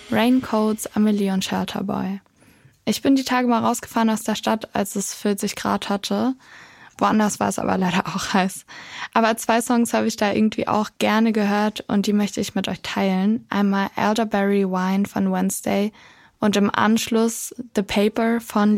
Raincoats, Amelie und Shelter Boy. Ich bin die Tage mal rausgefahren aus der Stadt, als es 40 Grad hatte. Woanders war es aber leider auch heiß. Aber 2 Songs habe ich da irgendwie auch gerne gehört und die möchte ich mit euch teilen. Einmal Elderberry Wine von Wednesday und im Anschluss The Paper von